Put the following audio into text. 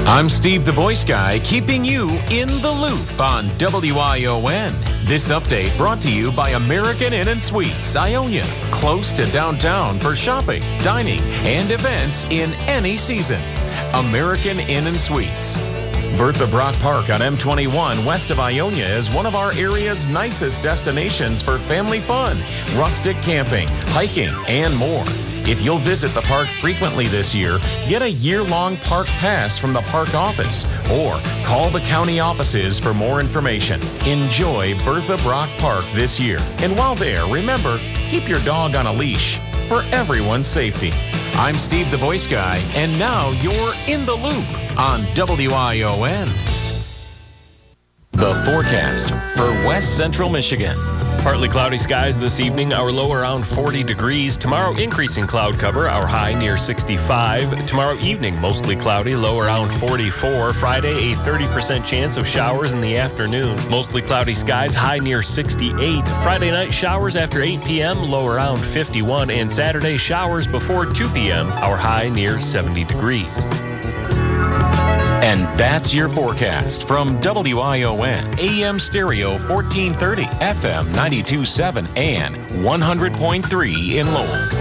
I'm Steve the Voice Guy, keeping you in the loop on WION. This update brought to you by American Inn & Suites, Ionia, close to downtown for shopping, dining, and events in any season. American Inn & Suites. Bertha Brock Park on M21 west of Ionia is one of our area's nicest destinations for family fun, rustic camping, hiking, and more. If you'll visit the park frequently this year, get a year-long park pass from the park office or call the county offices for more information. Enjoy Bertha Brock Park this year. And while there, remember, keep your dog on a leash for everyone's safety. I'm Steve the Voice Guy, and now you're in the loop on WION. The forecast for West Central Michigan. Partly cloudy skies this evening, our low around 40 degrees. Tomorrow, increasing cloud cover, our high near 65. Tomorrow evening, mostly cloudy, low around 44. Friday, a 30% chance of showers in the afternoon. Mostly cloudy skies, high near 68. Friday night, showers after 8 p.m., low around 51. And Saturday, showers before 2 p.m., our high near 70 degrees. And that's your forecast from WION, AM stereo 1430, FM 92.7, and 100.3 in Lowell.